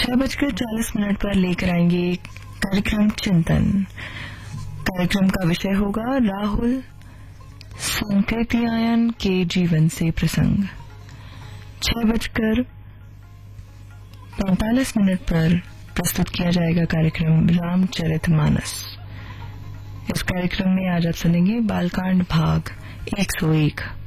6:40 पर लेकर आएंगे कार्यक्रम चिंतन। कार्यक्रम का विषय होगा राहुल संकृत्यायन के जीवन से प्रसंग। 6:45 पर प्रस्तुत किया जाएगा कार्यक्रम रामचरितमानस। इस कार्यक्रम में आज आप सुनेंगे बालकांड भाग 101।